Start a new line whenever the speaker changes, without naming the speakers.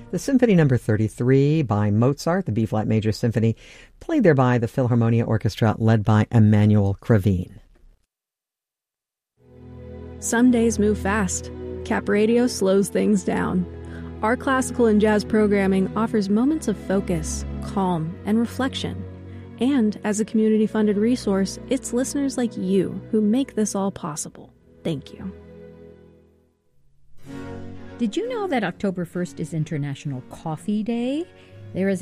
The Symphony No. 33 by Mozart, the B-flat major symphony, played there by the Philharmonia Orchestra led by Emmanuel Kravin.
Some days move fast. Cap Radio slows things down. Our classical and jazz programming offers moments of focus, calm, and reflection. And as a community-funded resource, it's listeners like you who make this all possible. Thank you.
Did you know that October 1st is International Coffee Day? There is